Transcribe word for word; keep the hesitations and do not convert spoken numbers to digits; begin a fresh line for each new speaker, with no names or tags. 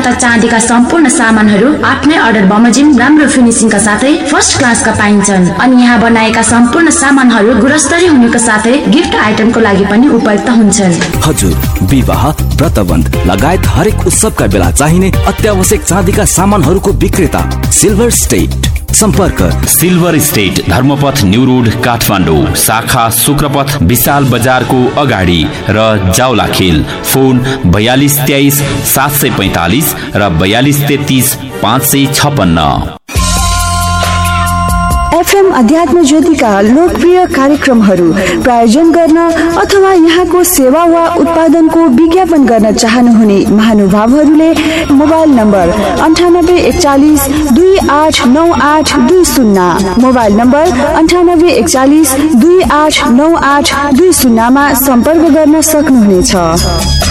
तथा चाँदीका सम्पूर्ण सामानहरू आफ्नै अर्डर बमोजिम राम्रो फिनिसिङका साथै फर्स्ट क्लासका पाइन्छन्। अनि यहाँ बनाएका सम्पूर्ण सामानहरू गुणस्तरीय हुनुका साथै गिफ्ट आइटमको लागि पनि उपयुक्त हुन्छन्।
हजुर, विवाह, व्रतबन्ध लगायत हरेक उत्सवका बेला चाहिने अत्यावश्यक चाँदीका सामानहरूको विक्रेता सिल्भर स्टेट। सम्पर्क
silver state, Dharmapath new road Kathmandu, शाखा शुक्रपथ विशाल बजारको अगाडि र जाउलाखेल। फोन बयालीस तेइस सात सय पैंतालीस र बयालीस तेत्तीस पाँच सय छप्पन्न।
एफएम अध्यात्म ज्योतिका लोकप्रिय कार्यक्रमहरू प्रायोजन गर्न अथवा यहाँको सेवा वा उत्पादनको विज्ञापन गर्न चाहनुहुने महानुभावहरूले मोबाइल नम्बर अन्ठानब्बे एकचालिस दुई आठ नौ आठ दुई शून्य मोबाइल नम्बर अन्ठानब्बे एकचालिस दुई आठ नौ आठ दुई शून्यमा सम्पर्क गर्न सक्नुहुनेछ।